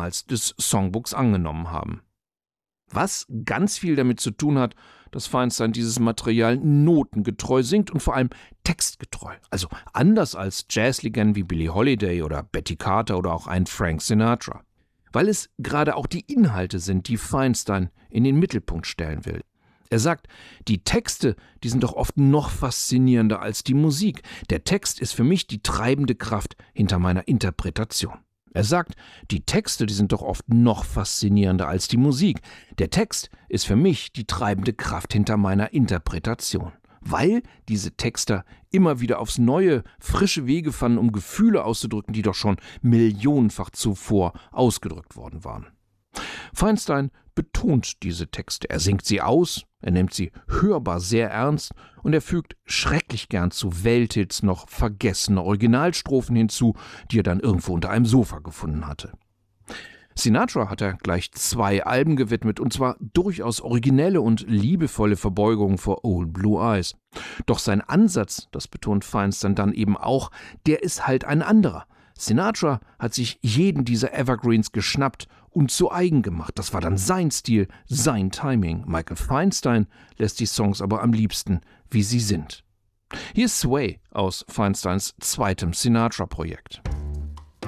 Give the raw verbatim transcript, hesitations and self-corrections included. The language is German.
damals des Songbooks angenommen haben. Was ganz viel damit zu tun hat, dass Feinstein dieses Material notengetreu singt und vor allem textgetreu. Also anders als Jazzlegenden wie Billie Holiday oder Betty Carter oder auch ein Frank Sinatra. Weil es gerade auch die Inhalte sind, die Feinstein in den Mittelpunkt stellen will. Er sagt, die Texte, die sind doch oft noch faszinierender als die Musik. Der Text ist für mich die treibende Kraft hinter meiner Interpretation. Er sagt, die Texte, die sind doch oft noch faszinierender als die Musik. Der Text ist für mich die treibende Kraft hinter meiner Interpretation. Weil diese Texter immer wieder aufs Neue frische Wege fanden, um Gefühle auszudrücken, die doch schon millionenfach zuvor ausgedrückt worden waren. Feinstein betont diese Texte. Er singt sie aus, er nimmt sie hörbar sehr ernst und er fügt schrecklich gern zu Welthits noch vergessene Originalstrophen hinzu, die er dann irgendwo unter einem Sofa gefunden hatte. Sinatra hat er gleich zwei Alben gewidmet, und zwar durchaus originelle und liebevolle Verbeugungen vor Old Blue Eyes. Doch sein Ansatz, das betont Feinstein dann eben auch, der ist halt ein anderer. Sinatra hat sich jeden dieser Evergreens geschnappt und zu eigen gemacht. Das war dann sein Stil, sein Timing. Michael Feinstein lässt die Songs aber am liebsten, wie sie sind. Hier ist Sway aus Feinsteins zweitem Sinatra-Projekt.